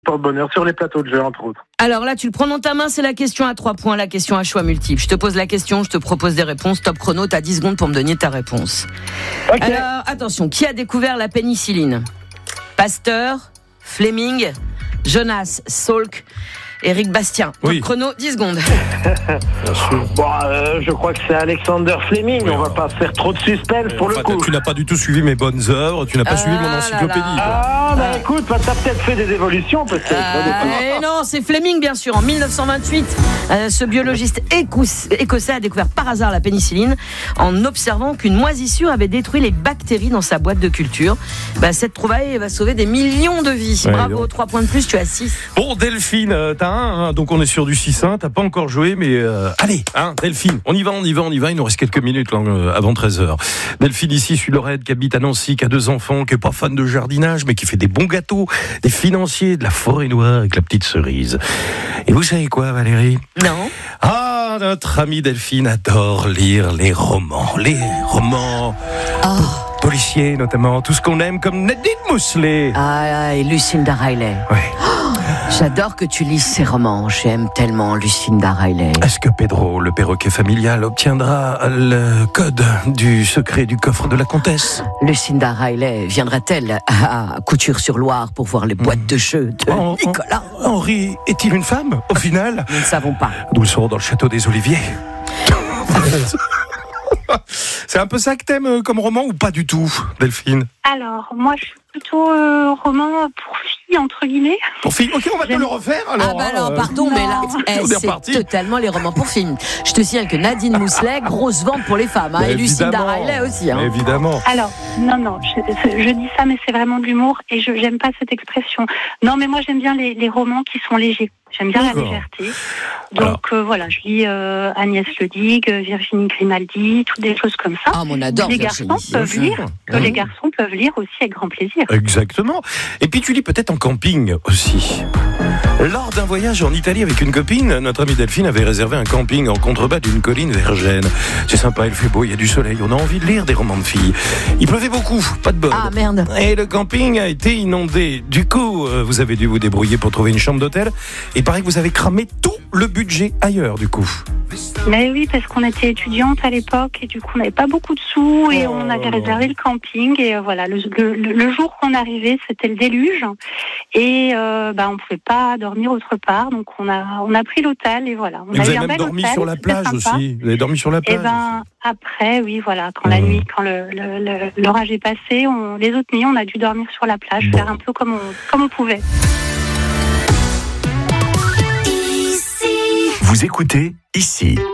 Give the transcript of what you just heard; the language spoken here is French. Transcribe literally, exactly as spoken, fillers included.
porte-bonheur sur les plateaux de jeu, entre autres. Alors là, tu le prends dans ta main, c'est la question à trois points, la question à choix multiple. Je te pose la question, je te propose des réponses. Top chrono, t'as dix secondes pour me donner ta réponse. Ok. Alors, attention, qui a découvert la pénicilline ? Pasteur, Fleming, Jonas Salk, Éric Bastien. Top Oui. chrono, dix secondes. Bien sûr. Bon, euh, je crois que c'est Alexander Fleming. Oui, on va alors. pas faire trop de suspense pour Enfin, le coup. tu n'as pas du tout suivi mes bonnes œuvres, tu n'as pas Ah suivi mon là encyclopédie. là. quoi. Ah, bah écoute, bah, t'as peut-être fait des évolutions, peut-être. Ah, et non, c'est Fleming, bien sûr. En dix-neuf cent vingt-huit, euh, ce biologiste écous- écossais a découvert par hasard la pénicilline en observant qu'une moisissure avait détruit les bactéries dans sa boîte de culture. Bah, cette trouvaille va sauver des millions de vies. Ouais, Bravo, donc. trois points de plus, tu as six. Bon, Delphine, euh, t'as un, hein, donc on est sur du six un, t'as pas encore joué, mais euh, allez, hein, Delphine, on y va, on y va, on y va, il nous reste quelques minutes là, euh, avant treize heures. Delphine ici, je suis Lorette, qui habite à Nancy, qui a deux enfants, qui est pas fan de jardinage, mais qui fait des bons gâteaux, des financiers, de la forêt noire avec la petite cerise. Et vous savez quoi, Valérie ? Non. Ah, notre amie Delphine adore lire les romans, les romans Oh. policiers notamment, tout ce qu'on aime comme Nadine Mousselet. Ah, et Lucinda Riley. Ouais. J'adore que tu lises ces romans. J'aime tellement Lucinda Riley. Est-ce que Pedro, le perroquet familial, obtiendra le code du secret du coffre de la comtesse ? Lucinda Riley viendra-t-elle à Couture-sur-Loire pour voir les boîtes de jeux de Oh, oh. Nicolas ? Henri est-il une femme, au final ? Nous ne savons pas. Nous le serons dans le château des Oliviers. C'est un peu ça que t'aimes euh, comme roman ou pas du tout, Delphine ? Alors, moi, je suis plutôt euh, roman pour filles, entre guillemets. Pour fille, ok, on va te le refaire alors. Ah bah hein, alors, euh, pardon, mais là, eh, on est c'est reparti. totalement les romans pour films. Je te signale que Nadine Mousselet, grosse vente pour les femmes, hein, Mais et Lucinda évidemment, Riley aussi. Hein. mais évidemment. Alors, non, non, je, je dis ça, mais c'est vraiment de l'humour et je j'aime pas cette expression. Non, mais moi, j'aime bien les, les romans qui sont légers. J'aime bien D'accord. la légèreté. Donc, euh, voilà, je lis euh, Agnès Ledigue, Virginie Grimaldi, toutes des choses comme ça. Ah, mais on adore les Virginie. garçons peuvent Bien lire, sûr. que les garçons peuvent lire aussi avec grand plaisir. Exactement. Et puis tu lis peut-être en camping aussi. Lors d'un voyage en Italie avec une copine, notre amie Delphine avait réservé un camping en contrebas d'une colline vers Gênes. C'est sympa, il fait beau, il y a du soleil, on a envie de lire des romans de filles. Il pleuvait beaucoup, pas de bol. Ah merde. Et le camping a été inondé. Du coup, euh, vous avez dû vous débrouiller pour trouver une chambre d'hôtel. Et pareil que vous avez cramé tout le budget ailleurs, du coup. Mais oui, parce qu'on était étudiante à l'époque et du coup on n'avait pas beaucoup de sous et Oh. on avait réservé le camping et euh, voilà, le, le, le jour qu'on arrivait c'était le déluge et euh, bah, on ne pouvait pas dormir autre part donc on a, on a pris l'hôtel et voilà. On Et a vous eu avez un même bel dormi hôtel, sur la c'était plage sympa. aussi. Vous avez dormi sur la Et plage. ben après, oui, voilà, quand la Mmh. nuit, quand le, le, le- l'orage est passé, on, les autres nuits on a dû dormir sur la plage, Bon. faire un peu comme on, comme on pouvait. Vous écoutez ici.